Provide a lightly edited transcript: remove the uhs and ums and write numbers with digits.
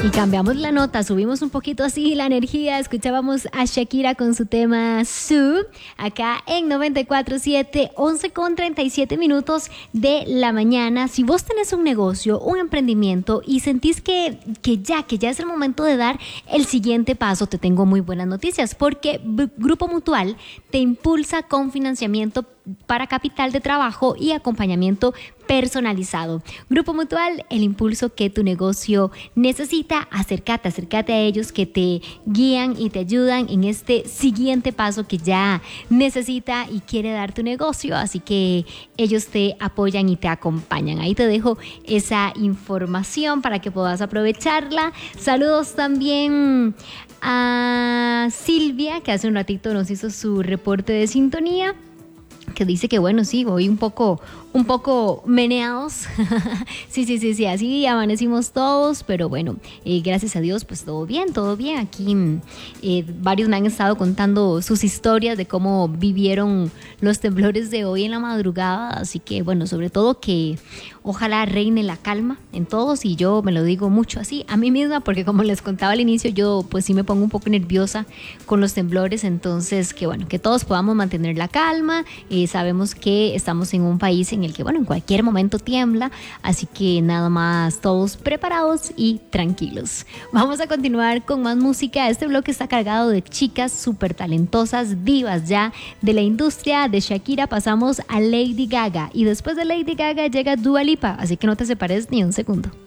Y cambiamos la nota, subimos un poquito así la energía, escuchábamos a Shakira con su tema Su, acá en 94.7, 11:37 de la mañana. Si vos tenés un negocio, un emprendimiento y sentís que ya es el momento de dar el siguiente paso, te tengo muy buenas noticias, porque Grupo Mutual te impulsa con financiamiento para capital de trabajo y acompañamiento personalizado. Grupo Mutual, el impulso que tu negocio necesita. Acércate a ellos que te guían y te ayudan en este siguiente paso que ya necesita y quiere dar tu negocio, así que ellos te apoyan y te acompañan. Ahí te dejo esa información para que puedas aprovecharla. Saludos también a Silvia, que hace un ratito nos hizo su reporte de sintonía, que dice que bueno, sí, hoy un poco meneados. sí, así amanecimos todos, pero bueno, gracias a Dios, pues todo bien. Aquí varios me han estado contando sus historias de cómo vivieron los temblores de hoy en la madrugada, así que bueno, sobre todo que ojalá reine la calma en todos, y yo me lo digo mucho así a mí misma, porque como les contaba al inicio, yo pues sí me pongo un poco nerviosa con los temblores, entonces que bueno, que todos podamos mantener la calma. Sabemos que estamos en un país en el que bueno, en cualquier momento tiembla, así que nada más todos preparados y tranquilos. Vamos a continuar con más música. Este bloque está cargado de chicas súper talentosas, divas ya de la industria. De Shakira pasamos a Lady Gaga, y después de Lady Gaga llega Dua Lipa, así que no te separes ni un segundo.